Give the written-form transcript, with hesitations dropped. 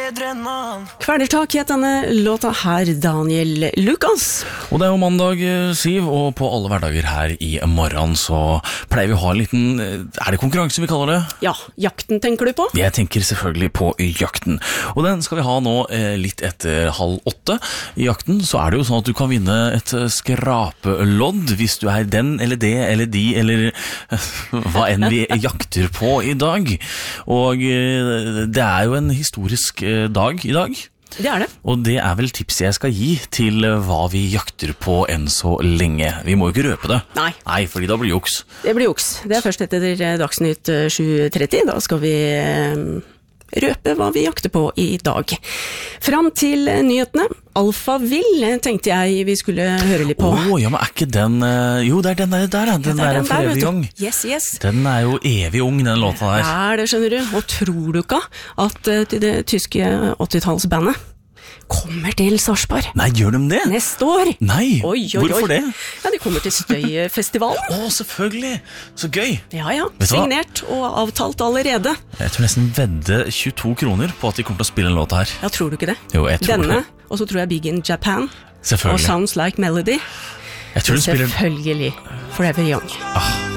bedre enn han. Kvelertak het denne låta her, Daniel Lukas. Og det er jo mandag, Siv, og på alle hverdager her i morgen så pleier vi å ha en liten, er det konkurranse vi kaller det? Ja, jakten tenker du på? Jeg tenker selvfølgelig på jakten. Og den skal vi ha nå litt etter 7:30. I jakten så er det jo sånn at du kan vinne et skrapelodd hvis du er den eller det eller de eller hva enn vi jakter på i dag. Og det er jo en historisk dag i dag. Det er det. Og det er vel tipset jeg skal gi til hva vi jakter på enn så lenge. Vi må jo ikke røpe det. Nei, fordi da blir det juks. Det blir juks. Det er først etter Dagsnytt 7:30. Da skal vi røpe hva vi jakter på i dag. Fram til nyhetene. Alphaville tenkte jeg vi skulle høre litt på. Ja, men er ikke den... Jo, det er den der, den der for evig ung. Yes. Den er jo evig ung, den låta der. Ja, det skjønner du. Og tror du ikke at det tyske 80-tallsbandet kommer til Sarpsborg? Nei, gjør de det? Neste år. Nei, Oi. hvorfor det? Ja, de kommer til Støyfestivalen. Selvfølgelig, så gøy. Ja, Vet du hva? signert og avtalt allerede. Jeg tror nesten vedde 22 kroner på at de kommer til å spille en låt her. Ja, tror du ikke det? Jo, jeg tror Denne, det. og så tror jeg Big in Japan, og Selvfølgelig. Sounds Like Melody. Jeg tror de spiller... Selvfølgelig Forever Young.